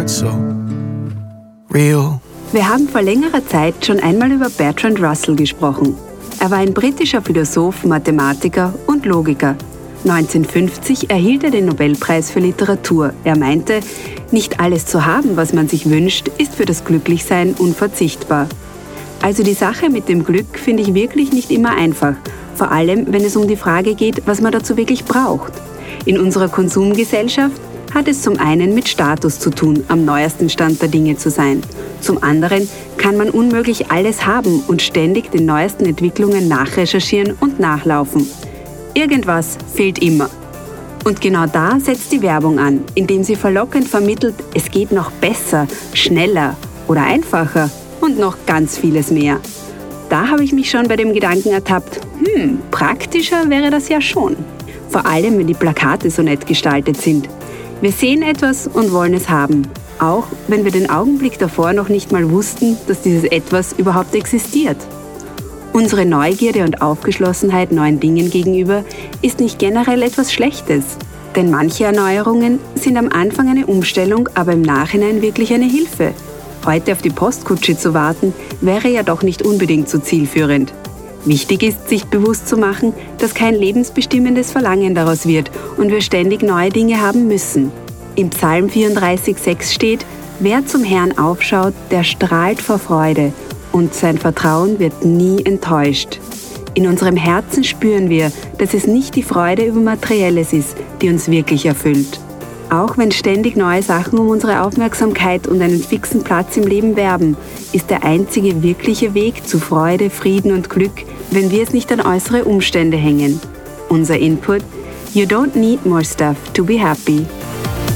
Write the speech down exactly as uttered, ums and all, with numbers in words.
it's so real. Wir haben vor längerer Zeit schon einmal über Bertrand Russell gesprochen. Er war ein britischer Philosoph, Mathematiker und Logiker. neunzehnhundertfünfzig erhielt er den Nobelpreis für Literatur. Er meinte, nicht alles zu haben, was man sich wünscht, ist für das Glücklichsein unverzichtbar. Also die Sache mit dem Glück finde ich wirklich nicht immer einfach, vor allem wenn es um die Frage geht, was man dazu wirklich braucht. In unserer Konsumgesellschaft hat es zum einen mit Status zu tun, am neuesten Stand der Dinge zu sein. Zum anderen kann man unmöglich alles haben und ständig den neuesten Entwicklungen nachrecherchieren und nachlaufen. Irgendwas fehlt immer. Und genau da setzt die Werbung an, indem sie verlockend vermittelt, es geht noch besser, schneller oder einfacher und noch ganz vieles mehr. Da habe ich mich schon bei dem Gedanken ertappt, hm, praktischer wäre das ja schon. Vor allem, wenn die Plakate so nett gestaltet sind. Wir sehen etwas und wollen es haben, auch wenn wir den Augenblick davor noch nicht mal wussten, dass dieses Etwas überhaupt existiert. Unsere Neugierde und Aufgeschlossenheit neuen Dingen gegenüber ist nicht generell etwas Schlechtes, denn manche Erneuerungen sind am Anfang eine Umstellung, aber im Nachhinein wirklich eine Hilfe. Heute auf die Postkutsche zu warten, wäre ja doch nicht unbedingt so zielführend. Wichtig ist, sich bewusst zu machen, dass kein lebensbestimmendes Verlangen daraus wird und wir ständig neue Dinge haben müssen. Im Psalm vierunddreißig sechs steht, wer zum Herrn aufschaut, der strahlt vor Freude und sein Vertrauen wird nie enttäuscht. In unserem Herzen spüren wir, dass es nicht die Freude über Materielles ist, die uns wirklich erfüllt. Auch wenn ständig neue Sachen um unsere Aufmerksamkeit und einen fixen Platz im Leben werben, ist der einzige wirkliche Weg zu Freude, Frieden und Glück, wenn wir es nicht an äußere Umstände hängen. Unser Input: You don't need more stuff to be happy.